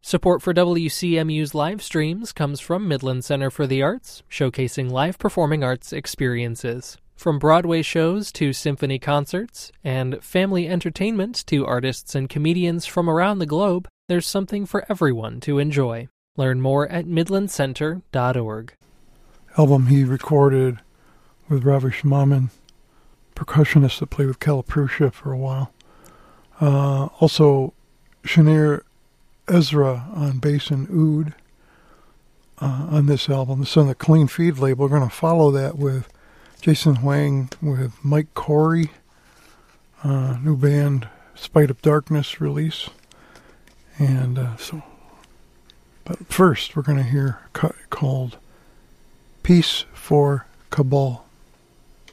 Support for WCMU's live streams comes from Midland Center for the Arts, showcasing live performing arts experiences. From Broadway shows to symphony concerts, and family entertainment to artists and comedians from around the globe, there's something for everyone to enjoy. Learn more at midlandcenter.org. Album he recorded with Ravish Maman, percussionist that played with Calaprusia for a while. Also, Shanir Ezra on bass and oud on this album. This is on the Clean Feed label. We're going to follow that with Jason Huang with Mike Corey, new band Spite of Darkness release. And but first we're going to hear a cut called Peace for Kabul.